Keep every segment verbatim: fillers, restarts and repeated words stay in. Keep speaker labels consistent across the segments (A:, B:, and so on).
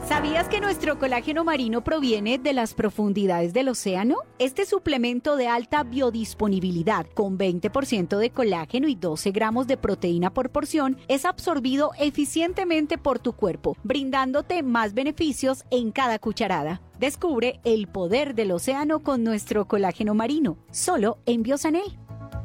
A: ¿Sabías que nuestro colágeno marino proviene de las profundidades del océano? Este suplemento de alta biodisponibilidad, con veinte por ciento de colágeno y doce gramos de proteína por porción, es absorbido eficientemente por tu cuerpo, brindándote más beneficios en cada cucharada. Descubre el poder del océano con nuestro colágeno marino, solo en Biosanel.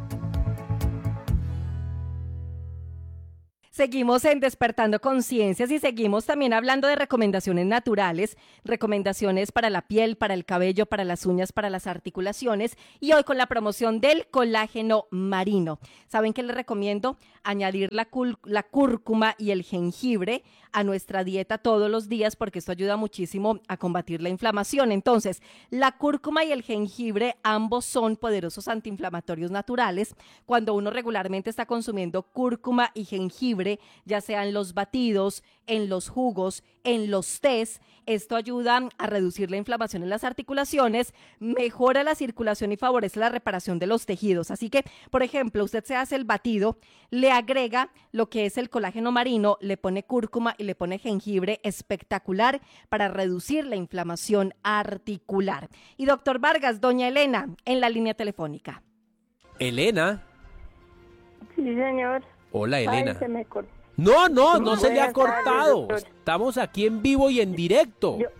B: Seguimos en Despertando Conciencias y seguimos también hablando de recomendaciones naturales, recomendaciones para la piel, para el cabello, para las uñas, para las articulaciones y hoy con la promoción del colágeno marino. ¿Saben qué les recomiendo? Añadir la, cul- la cúrcuma y el jengibre a nuestra dieta todos los días porque esto ayuda muchísimo a combatir la inflamación. Entonces, la cúrcuma y el jengibre ambos son poderosos antiinflamatorios naturales. Cuando uno regularmente está consumiendo cúrcuma y jengibre, ya sea en los batidos, en los jugos, en los tés, esto ayuda a reducir la inflamación en las articulaciones, mejora la circulación y favorece la reparación de los tejidos. Así que, por ejemplo, usted se hace el batido, le agrega lo que es el colágeno marino, le pone cúrcuma y le pone jengibre, espectacular para reducir la inflamación articular. Y doctor Vargas, doña Elena, en la línea telefónica.
C: Elena.
D: Sí, señor.
C: Hola, Elena.
D: Ay, se me cortó.
C: No, no, no
D: Buenas
C: se le ha
D: tardes,
C: cortado.
D: doctor.
C: Estamos aquí en vivo y en directo.
D: Yo-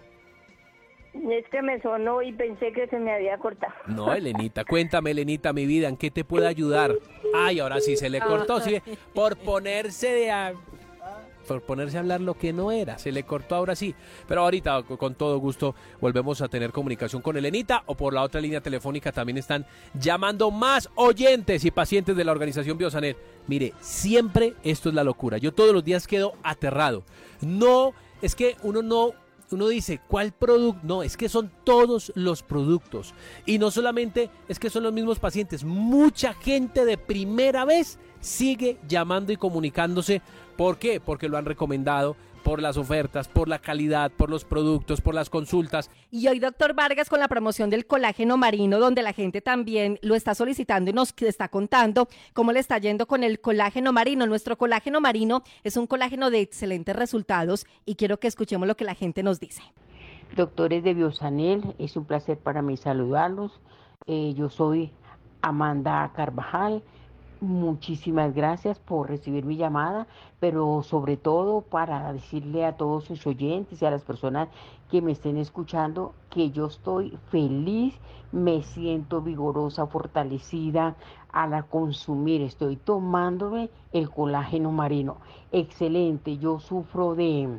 D: Es que me sonó y pensé que se me había cortado.
C: No, Elenita, cuéntame, Elenita, mi vida, ¿en qué te puedo ayudar? Ay, ahora sí se le cortó, sí, por ponerse de a... por ponerse a hablar lo que no era, se le cortó ahora sí, pero ahorita con todo gusto volvemos a tener comunicación con Elenita o por la otra línea telefónica también están llamando más oyentes y pacientes de la organización Biosanel. Mire, siempre esto es la locura, yo todos los días quedo aterrado, no, es que uno no... Uno dice, ¿cuál producto? No, es que son todos los productos. Y no solamente es que son los mismos pacientes. Mucha gente de primera vez sigue llamando y comunicándose. ¿Por qué? Porque lo han recomendado, por las ofertas, por la calidad, por los productos, por las consultas.
B: Y hoy, doctor Vargas, con la promoción del colágeno marino, donde la gente también lo está solicitando y nos está contando cómo le está yendo con el colágeno marino. Nuestro colágeno marino es un colágeno de excelentes resultados y quiero que escuchemos lo que la gente nos dice.
E: Doctores de Biosanel, es un placer para mí saludarlos. Eh, yo soy Amanda Carvajal. Muchísimas gracias por recibir mi llamada, pero sobre todo para decirle a todos sus oyentes y a las personas que me estén escuchando que yo estoy feliz, me siento vigorosa, fortalecida al consumir, estoy tomándome el colágeno marino. Excelente, yo sufro de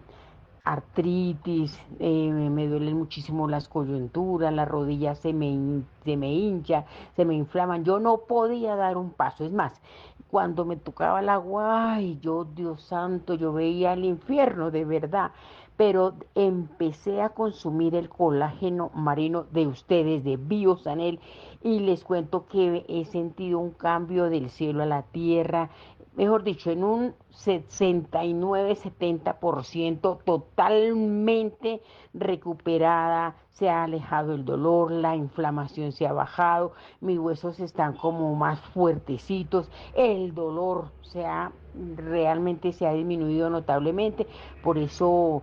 E: artritis, eh, me duelen muchísimo las coyunturas, las rodillas se me, hin- se me hincha, se me inflaman, yo no podía dar un paso, es más, cuando me tocaba el agua, ay, yo, Dios santo, yo veía el infierno, de verdad, pero empecé a consumir el colágeno marino de ustedes, de Biosanel, y les cuento que he sentido un cambio del cielo a la tierra, mejor dicho, en un sesenta y nueve, setenta por ciento totalmente recuperada, se ha alejado el dolor, la inflamación se ha bajado, mis huesos están como más fuertecitos, el dolor se ha, realmente se ha disminuido notablemente, por eso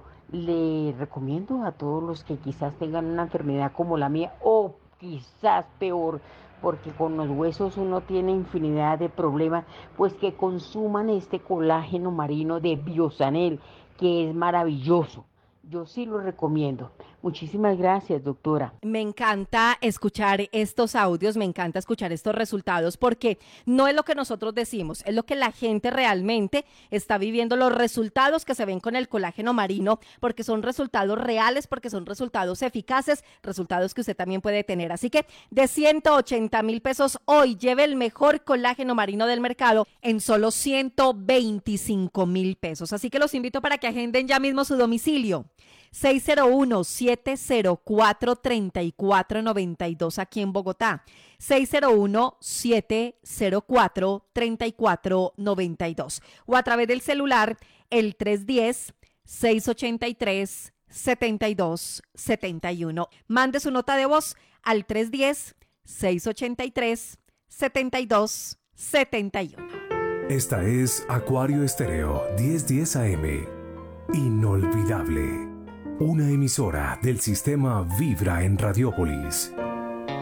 E: le recomiendo a todos los que quizás tengan una enfermedad como la mía o quizás peor, porque con los huesos uno tiene infinidad de problemas, pues que consuman este colágeno marino de Biosanel, que es maravilloso. Yo sí lo recomiendo. Muchísimas gracias, doctora.
B: Me encanta escuchar estos audios, me encanta escuchar estos resultados porque no es lo que nosotros decimos, es lo que la gente realmente está viviendo, los resultados que se ven con el colágeno marino, porque son resultados reales, porque son resultados eficaces, resultados que usted también puede tener. Así que de ciento ochenta mil pesos hoy lleve el mejor colágeno marino del mercado en solo ciento veinticinco mil pesos. Así que los invito para que agenden ya mismo su domicilio. seis cero uno, siete cero cuatro, tres cuatro nueve dos aquí en Bogotá. seis cero uno, siete cero cuatro, tres cuatro nueve dos. O a través del celular, el tres uno cero, seis ocho tres, siete dos siete uno. Mande su nota de voz al tres uno cero, seis ocho tres, siete dos siete uno.
F: Esta es Acuario Estéreo diez diez A M. Inolvidable. Una emisora del sistema Vibra en Radiópolis.